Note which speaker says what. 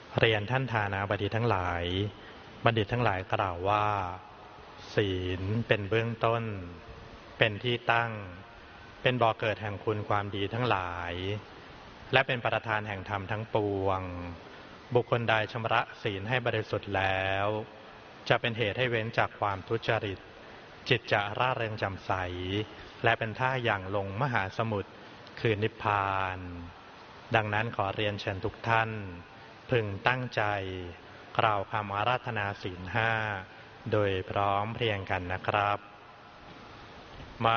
Speaker 1: เรียนท่านทานาบดีทั้งหลายบัณฑิตทั้งหลายกล่าวว่าศีลเป็นเบื้องต้นเป็นที่ตั้งเป็นบ่อเกิดแห่งคุณความดีทั้งหลายและเป็นประธานแห่งธรรมทั้งปวงบุคคลใดชำระศีลให้บริสุทธิ์แล้วจะเป็นเหตุให้เว้นจากความทุจริตจิตจะร่าเริงแจ่มใสและเป็นท่าอย่างลงมหาสมุทรคือนิพพานดังนั้นขอเรียนเชิญทุกท่านพึงตั้งใจกล่าวคำอาราธนาศีล 5โดยพร้อมเพรียงกันนะครับ